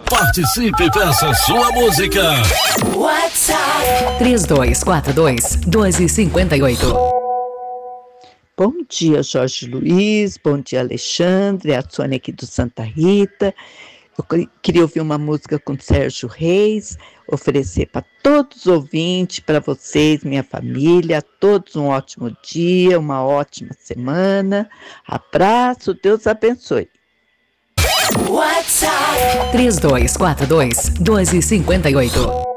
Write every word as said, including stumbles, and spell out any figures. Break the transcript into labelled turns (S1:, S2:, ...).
S1: Participe e peça sua música.
S2: WhatsApp três dois quatro dois, dois cinco oito.
S3: Bom dia, Jorge Luiz, bom dia, Alexandre, a Sônia aqui do Santa Rita. Eu queria ouvir uma música com Sérgio Reis, oferecer para todos os ouvintes, para vocês, minha família, a todos um ótimo dia, uma ótima semana. Abraço, Deus abençoe.
S2: WhatsApp três dois quatro dois, dois cinco oito.